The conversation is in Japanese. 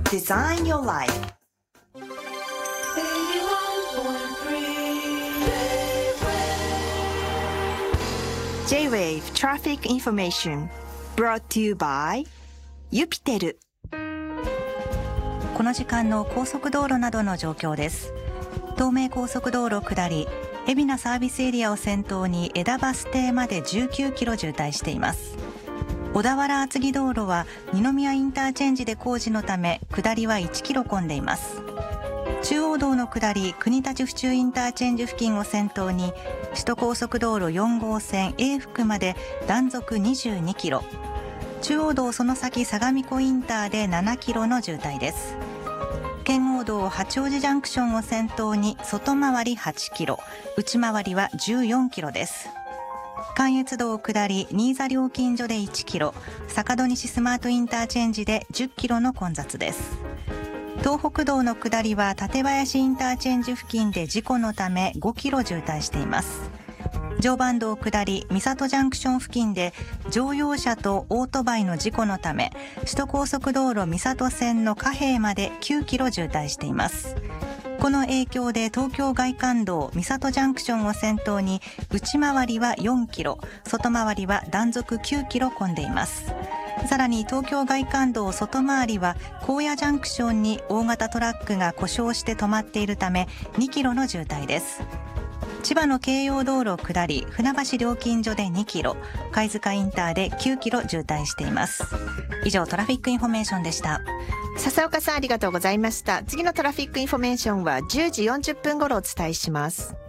Design your life. J-Wave Traffic Information brought to you by ユピテル。 この時間の高速道路などの状況です。東名高速道路下り海老名サービスエリアを先頭に枝バス停まで19キロ渋滞しています。小田原厚木道路は二宮インターチェンジで工事のため下りは1キロ混んでいます。中央道の下り国立府中インターチェンジ付近を先頭に首都高速道路4号線永福まで断続22キロ、中央道その先相模湖インターで7キロの渋滞です。圏央道八王子ジャンクションを先頭に外回り8キロ、内回りは14キロです。関越道下り新座料金所で1キロ、坂戸西スマートインターチェンジで10キロの混雑です。東北道の下りは館林インターチェンジ付近で事故のため5キロ渋滞しています。常磐道下り三郷ジャンクション付近で乗用車とオートバイの事故のため首都高速道路三郷線の貨幣まで9キロ渋滞しています。この影響で東京外環道三郷ジャンクションを先頭に内回りは4キロ、外回りは断続9キロ混んでいます。さらに東京外環道外回りは高野ジャンクションに大型トラックが故障して止まっているため2キロの渋滞です。千葉の京葉道路下り船橋料金所で2キロ、貝塚インターで9キロ渋滞しています。以上トラフィックインフォメーションでした。 笹岡さんありがとうございました。次のトラフィックインフォメーションは10時40分頃お伝えします。